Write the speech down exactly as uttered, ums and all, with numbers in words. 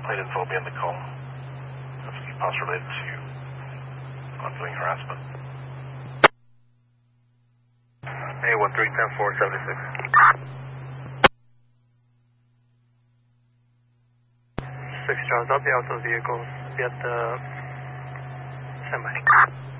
plate info will be in the call. That's possibly related to ongoing harassment. A one three ten four seventy six. Six Charles, I'll be out those vehicles. Be at the semi.